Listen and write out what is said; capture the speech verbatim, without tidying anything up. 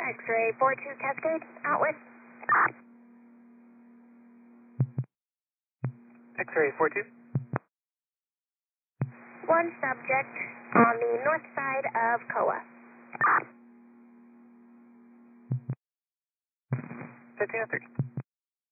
X-ray four two Cascade, outward. X-ray four two. One subject on the north side of C O A. fifteen oh three.